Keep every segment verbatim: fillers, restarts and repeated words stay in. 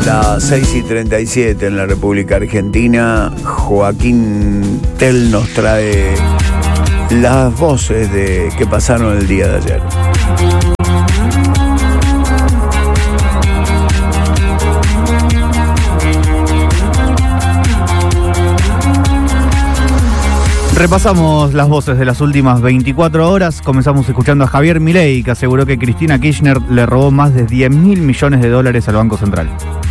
Las seis y treinta y siete en la República Argentina. Joaquín Tell nos trae las voces de que pasaron el día de ayer. Repasamos las voces de las últimas veinticuatro horas. Comenzamos escuchando a Javier Milei, que aseguró que Cristina Kirchner le robó más de diez mil millones de dólares al Banco Central.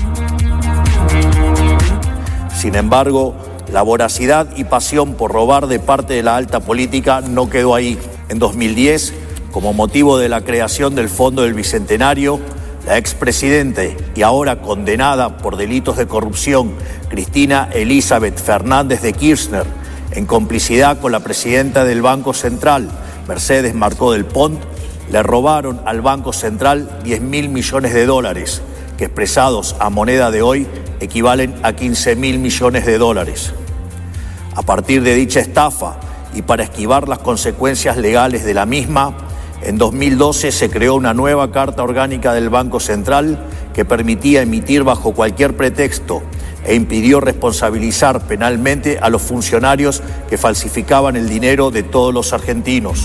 Sin embargo, la voracidad y pasión por robar de parte de la alta política no quedó ahí. En dos mil diez, como motivo de la creación del Fondo del Bicentenario, la expresidenta y ahora condenada por delitos de corrupción, Cristina Elizabeth Fernández de Kirchner, en complicidad con la presidenta del Banco Central, Mercedes Marcó del Pont, le robaron al Banco Central diez mil millones de dólares, que expresados a moneda de hoy equivalen a quince mil millones de dólares. A partir de dicha estafa y para esquivar las consecuencias legales de la misma, en dos mil doce se creó una nueva Carta Orgánica del Banco Central que permitía emitir bajo cualquier pretexto e impidió responsabilizar penalmente a los funcionarios que falsificaban el dinero de todos los argentinos.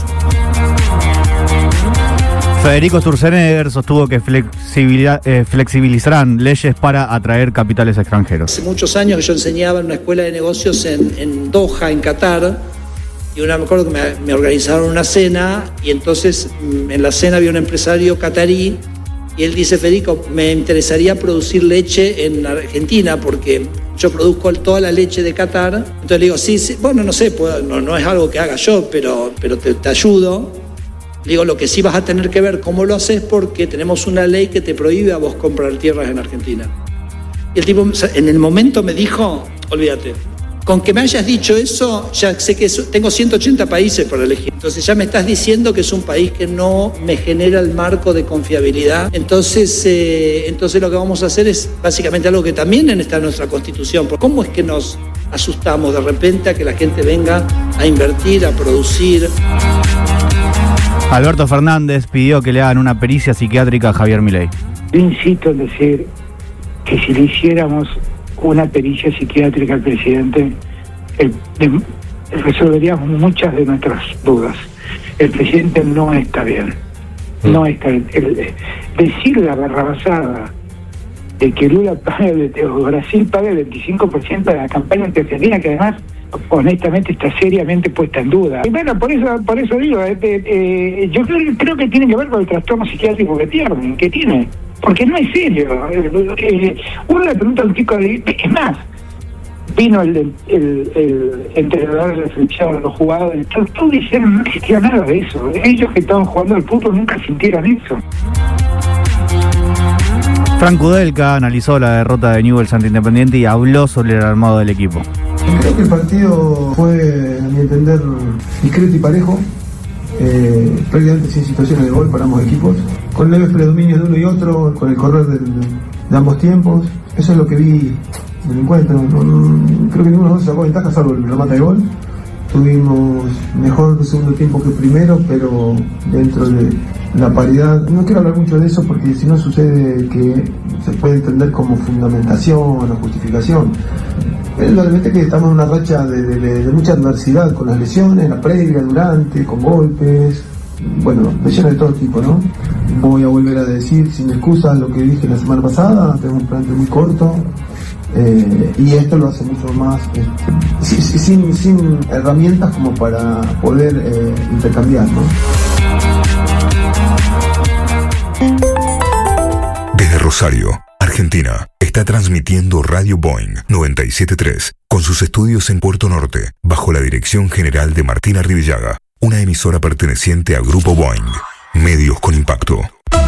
Federico Sturzenegger sostuvo que flexibiliza, eh, flexibilizarán leyes para atraer capitales extranjeros. Hace muchos años que yo enseñaba en una escuela de negocios en, en Doha, en Qatar, y una, me acuerdo que me, me organizaron una cena, y entonces en la cena había un empresario catarí, y él dice: Federico, me interesaría producir leche en Argentina porque yo produzco toda la leche de Qatar. Entonces le digo, sí, sí, bueno, no sé, puedo, no, no es algo que haga yo, pero, pero te, te ayudo. Le digo, lo que sí vas a tener que ver cómo lo haces porque tenemos una ley que te prohíbe a vos comprar tierras en Argentina. Y el tipo en el momento me dijo, olvídate, con que me hayas dicho eso, ya sé que eso, tengo ciento ochenta países para elegir. Entonces ya me estás diciendo que es un país que no me genera el marco de confiabilidad. Entonces, eh, entonces lo que vamos a hacer es básicamente algo que también está en nuestra Constitución. ¿Cómo es que nos asustamos de repente a que la gente venga a invertir, a producir? Alberto Fernández pidió que le hagan una pericia psiquiátrica a Javier Milei. Yo insisto en decir que si le hiciéramos una pericia psiquiátrica al presidente, el, el, resolveríamos muchas de nuestras dudas. El presidente no está bien. No está bien. El, el, decir la barrabasada de que Lula pague, o Brasil pague el veinticinco por ciento de la campaña anti-argentina, que además honestamente está seriamente puesta en duda. Y bueno, por eso por eso digo, eh, eh, yo creo, creo que tiene que ver con el trastorno psiquiátrico que tiene, que tiene. Porque no es serio. Eh, uno le pregunta a un chico, de, es más, vino el, el, el, el entrenador de la selección, los jugadores, todos, todos dijeron, no existía nada de eso. Ellos que estaban jugando al fútbol nunca sintieron eso. Frank Kudelka analizó la derrota de Newell's ante Independiente y habló sobre el armado del equipo. Creo que el partido fue, a mi entender, discreto y parejo. Eh, prácticamente sin situaciones de gol para ambos equipos, con leves predominios de uno y otro, con el correr del, de ambos tiempos. Eso es lo que vi del encuentro. No, no, creo que ninguno de los dos sacó ventaja salvo el remate de gol. Tuvimos mejor el segundo tiempo que el primero, pero dentro de la paridad. No quiero hablar mucho de eso porque si no sucede que se puede entender como fundamentación o justificación. Es realmente que estamos en una racha de, de, de mucha adversidad con las lesiones, la previa, durante, con golpes, bueno, lesiones de todo tipo, ¿no? Voy a volver a decir sin excusas lo que dije la semana pasada, tengo un plantel muy corto, eh, y esto lo hace mucho más, eh, sin, sin, sin herramientas como para poder eh, intercambiar, ¿no? Desde Rosario, Argentina, está transmitiendo Radio Boing noventa y siete punto tres con sus estudios en Puerto Norte, bajo la dirección general de Martina Rivillaga, una emisora perteneciente a Grupo Boing, Medios con Impacto.